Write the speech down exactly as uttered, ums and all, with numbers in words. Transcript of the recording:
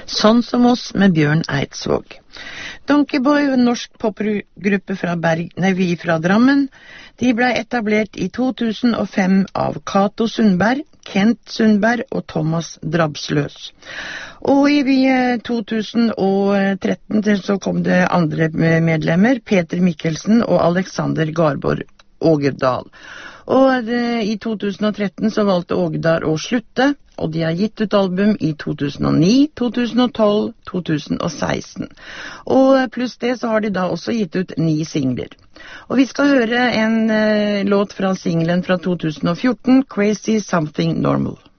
Sånn som oss med Bjørn Eidsvåg. Donkeyboy, en norsk popgruppe fra, Berg, nei, vi fra Drammen, de ble etablert i to tusen og fem av Cato Sundberg, Kent Sundberg og Thomas Drabsløs. Og i to tusen og tretten så kom det andre medlemmer, Peter Mikkelsen og Alexander Garborg Ågerdal. Og i to tusen og tretten så valgte Ågerdal å slutte, og de har gitt ut album i to tusen og ni, to tusen og tolv, to tusen og seksten. Og pluss det så har de da også gitt ut ni singler. Og vi skal høre en uh, låt fra singlen fra to tusen og fjorten, Crazy Something Normal.